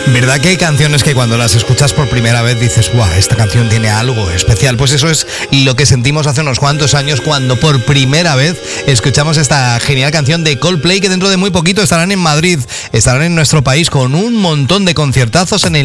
¿Verdad que hay canciones que cuando las escuchas por primera vez dices, ¡guau! Esta canción tiene algo especial? Pues eso es lo que sentimos hace unos cuantos años cuando por primera vez escuchamos esta genial canción de Coldplay, que dentro de muy poquito estarán en Madrid, estarán en nuestro país con un montón de conciertazos en el